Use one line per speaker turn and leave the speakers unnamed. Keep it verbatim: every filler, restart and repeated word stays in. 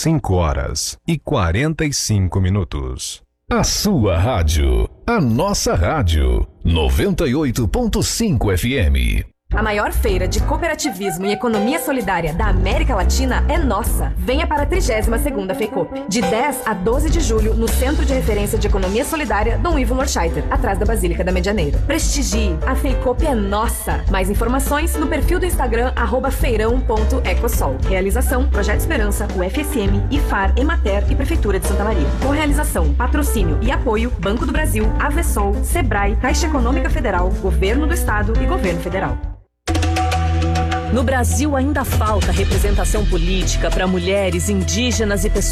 cinco horas e quarenta e cinco minutos.
A sua rádio, a nossa rádio, noventa e oito ponto cinco F M.
A maior feira de cooperativismo e economia solidária da América Latina é nossa. Venha para a trigésima segunda FECOP, de dez a doze de julho, no Centro de Referência de Economia Solidária Dom Ivo Lorscheiter, atrás da Basílica da Medianeira. Prestigie, a FECOP é nossa. Mais informações no perfil do Instagram, arroba feirão ponto ecosol. Realização, Projeto Esperança, U F S M, I F A R, Emater e Prefeitura de Santa Maria. Correalização, patrocínio e apoio, Banco do Brasil, Avesol, Sebrae, Caixa Econômica Federal, Governo do Estado e Governo Federal.
No Brasil ainda falta representação política para mulheres, indígenas e pessoas